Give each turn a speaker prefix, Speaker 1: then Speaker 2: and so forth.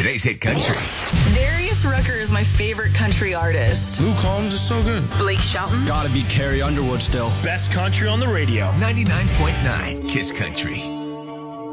Speaker 1: today's hit country.
Speaker 2: Darius Rucker is my favorite country artist.
Speaker 3: Luke Combs is so good.
Speaker 2: Blake Shelton.
Speaker 4: Gotta be Carrie Underwood still.
Speaker 5: Best country on the radio.
Speaker 1: 99.9 Kiss Country.